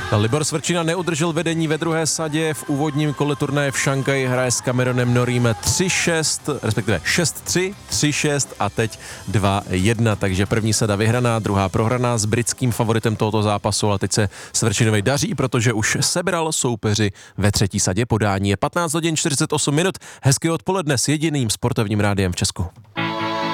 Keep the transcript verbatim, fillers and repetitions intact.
Libor Svrčina neudržel vedení ve druhé sadě, v úvodním kole turnaje v Šangaji hraje s Cameronem Noriem tři šest, respektive šest tři, tři šest a teď dva jedna, takže první sada vyhraná, druhá prohraná s britským favoritem tohoto zápasu, a teď se Svrčinovi daří, protože už sebral soupeři ve třetí sadě. Podání je patnáct hodin čtyřicet osm minut, hezké odpoledne s jediným sportovním rádiem v Česku.